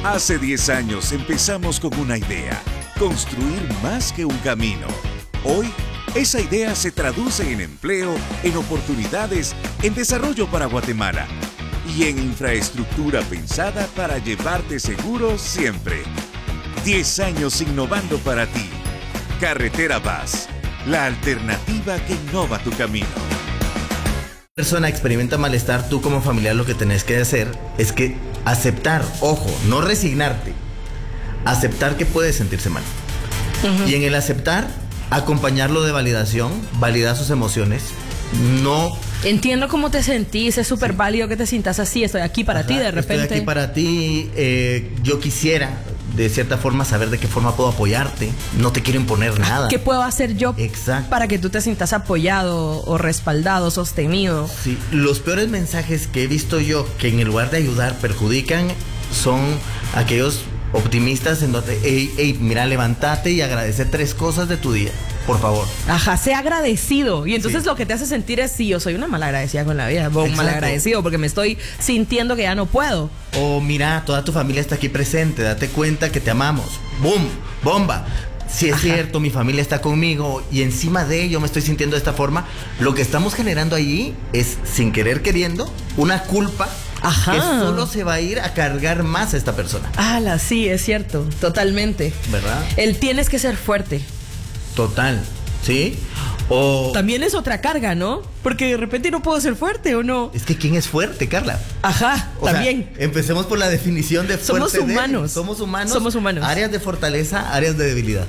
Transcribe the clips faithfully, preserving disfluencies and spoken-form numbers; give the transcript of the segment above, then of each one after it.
Hace diez años empezamos con una idea, construir más que un camino. Hoy, esa idea se traduce en empleo, en oportunidades, en desarrollo para Guatemala y en infraestructura pensada para llevarte seguro siempre. diez años innovando para ti. Carretera Vaz, la alternativa que innova tu camino. Persona experimenta malestar, tú como familiar lo que tenés que hacer es que aceptar, ojo, no resignarte, aceptar que puede sentirse mal. Uh-huh. Y en el aceptar, acompañarlo de validación, validar sus emociones, no... Entiendo cómo te sentís, es súper sí. válido que te sientas así, estoy aquí para Ajá, ti de repente. Estoy aquí para ti, eh, yo quisiera... de cierta forma saber de qué forma puedo apoyarte. No te quiero imponer nada. ¿Qué puedo hacer yo Exacto. para que tú te sientas apoyado o respaldado, sostenido? Sí, los peores mensajes que he visto yo que en lugar de ayudar perjudican son aquellos optimistas en donde, hey, hey, mira, levántate y agradece tres cosas de tu día, por favor. Ajá, sé agradecido. Y entonces sí. lo que te hace sentir es, sí, yo soy una malagradecida con la vida, un malagradecido porque me estoy sintiendo que ya no puedo. O mira, toda tu familia está aquí presente, date cuenta que te amamos. ¡Bum! ¡Bomba! Si es Ajá. cierto, mi familia está conmigo y encima de ello me estoy sintiendo de esta forma, lo que estamos generando allí es, sin querer queriendo, una culpa Ajá. que solo se va a ir a cargar más a esta persona. ¡Hala! Sí, es cierto, totalmente. ¿Verdad? El tienes que ser fuerte. Total, ¿sí? O... también es otra carga, ¿no? Porque de repente no puedo ser fuerte, ¿o no? Es que ¿quién es fuerte, Carla? Ajá, o también. Sea, empecemos por la definición de fuerte. Somos humanos. De, somos humanos. Somos humanos. Áreas de fortaleza, áreas de debilidad.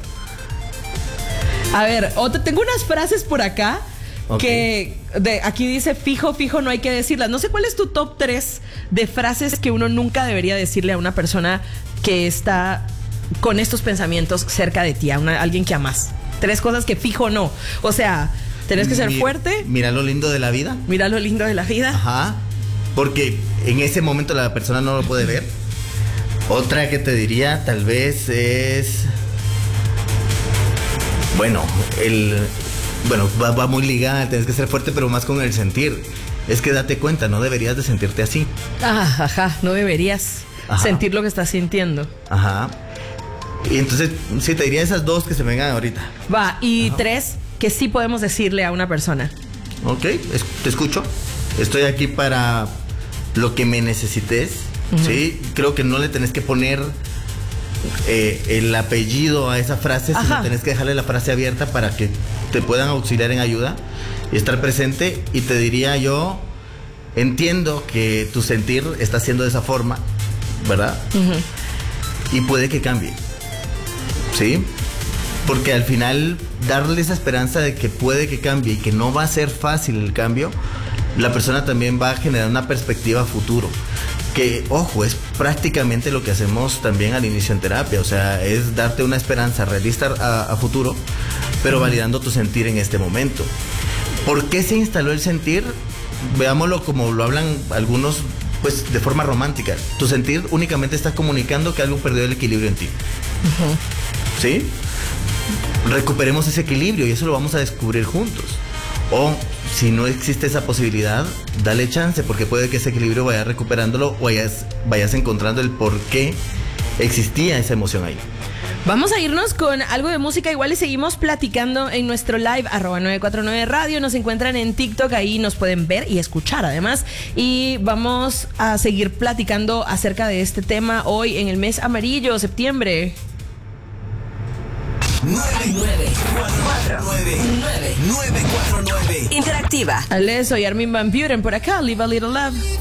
A ver, otra, tengo unas frases por acá okay. que de, aquí dice fijo, fijo, no hay que decirlas. No sé cuál es tu top tres de frases que uno nunca debería decirle a una persona que está con estos pensamientos cerca de ti, a una, alguien que amas. Tres cosas que fijo no. O sea, tenés que ser mira, fuerte. Mira lo lindo de la vida. Mira lo lindo de la vida. Ajá. Porque en ese momento la persona no lo puede ver. Otra que te diría tal vez es... Bueno, el... Bueno, va, va muy ligada, tienes que ser fuerte, pero más con el sentir. Es que date cuenta, no deberías de sentirte así. Ah, ajá, no deberías ajá. sentir lo que estás sintiendo. Ajá. Y entonces, sí, te diría esas dos que se vengan ahorita. Va, y Ajá. tres que sí podemos decirle a una persona. Ok, es, te escucho. Estoy aquí para lo que me necesites. Uh-huh. Sí, creo que no le tenés que poner eh, el apellido a esa frase, Ajá. sino tenés que dejarle la frase abierta para que te puedan auxiliar en ayuda y estar presente. Y te diría yo, entiendo que tu sentir está siendo de esa forma, ¿verdad? Uh-huh. Y puede que cambie. ¿Sí? Porque al final darle esa esperanza de que puede que cambie y que no va a ser fácil el cambio, la persona también va a generar una perspectiva a futuro. Que, ojo, es prácticamente lo que hacemos también al inicio en terapia. O sea, es darte una esperanza realista a, a futuro, pero validando tu sentir en este momento. ¿Por qué se instaló el sentir? Veámoslo como lo hablan algunos, pues de forma romántica. Tu sentir únicamente está comunicando que algo perdió el equilibrio en ti. Uh-huh. ¿Sí? Recuperemos ese equilibrio y eso lo vamos a descubrir juntos. O si no existe esa posibilidad, dale chance, porque puede que ese equilibrio vayas recuperándolo o vayas, vayas encontrando el por qué existía esa emoción ahí. Vamos a irnos con algo de música igual y seguimos platicando en nuestro live arroba nueve cuatro nueve radio. Nos encuentran en TikTok, ahí nos pueden ver y escuchar además. Y vamos a seguir platicando acerca de este tema hoy en el mes amarillo, septiembre. nueve nueve cuatro nueve nueve nueve cuatro nueve Interactiva. Ale, soy Armin Van Buren por acá. Live a Little Love.